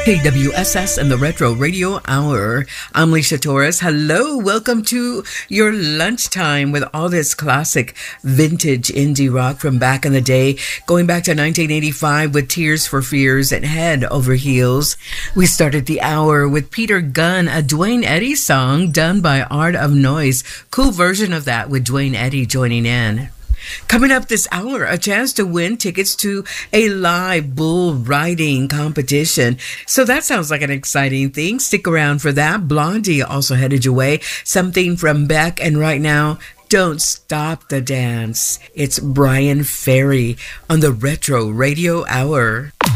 KWSS and the Retro Radio Hour. I'm Alicia Torres. Hello, welcome to your lunchtime with all this classic vintage indie rock from back in the day, going back to 1985 with Tears for Fears and Head Over Heels. We started the hour with Peter Gunn, a Dwayne Eddy song done by Art of Noise. Cool version of that with Dwayne Eddy joining in. Coming up this hour, a chance to win tickets to a live bull riding competition. So that sounds like an exciting thing. Stick around for that. Blondie also headed your way. Something from Beck. And right now, Don't Stop the Dance. It's Brian Ferry on the Retro Radio Hour.